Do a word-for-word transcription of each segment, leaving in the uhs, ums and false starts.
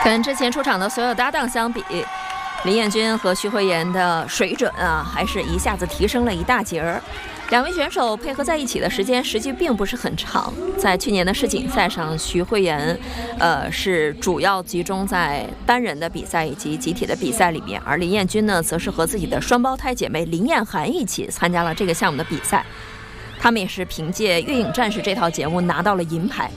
跟之前出场的所有搭档相比，林彦君和徐慧妍的水准啊，还是一下子提升了一大截儿。两位选手配合在一起的时间实际并不是很长。在去年的世锦赛上，徐慧妍，呃，是主要集中在单人的比赛以及集体的比赛里面，而林彦君呢，则是和自己的双胞胎姐妹林彦涵一起参加了这个项目的比赛。他们也是凭借《月影战士》这套节目拿到了银牌。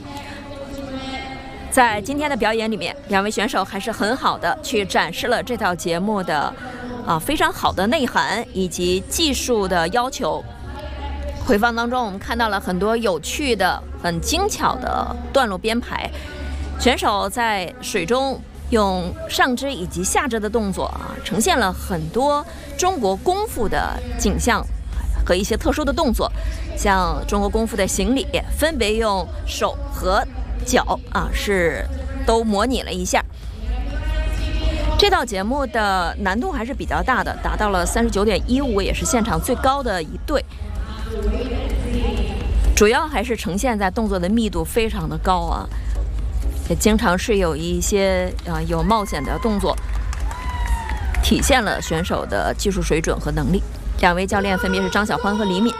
在今天的表演里面，两位选手还是很好的去展示了这套节目的啊非常好的内涵以及技术的要求。回放当中，我们看到了很多有趣的、很精巧的段落编排，选手在水中用上肢以及下肢的动作啊，呈现了很多中国功夫的景象和一些特殊的动作，像中国功夫的行礼，分别用手和脚啊是都模拟了一下。这道节目的难度还是比较大的，达到了三十九点一五，也是现场最高的一对。主要还是呈现在动作的密度非常的高啊，也经常是有一些啊有冒险的动作，体现了选手的技术水准和能力。两位教练分别是张晓欢和李敏。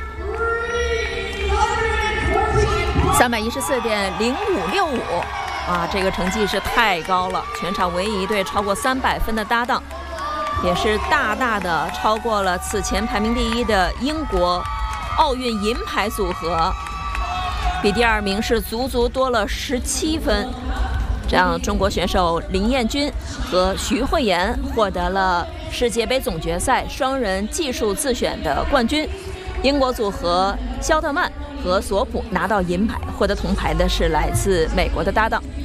三百一十四点零五六五啊，这个成绩是太高了，全场唯一一对超过三百分的搭档，也是大大的超过了此前排名第一的英国奥运银牌组合，比第二名是足足多了十七分。这样，中国选手林彦君和徐慧妍获得了世界杯总决赛双人技术自选的冠军。英国组合肖特曼和索普拿到银牌，获得铜牌的是来自美国的搭档。